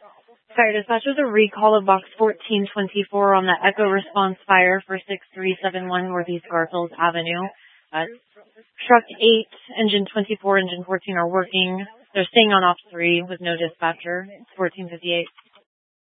Fire dispatch was a recall of box 1424 on the Echo response fire for 6371 Northeast Garfield Avenue. Truck 8, engine 24, engine 14 are working. They're staying on off 3 with no dispatcher. 1458.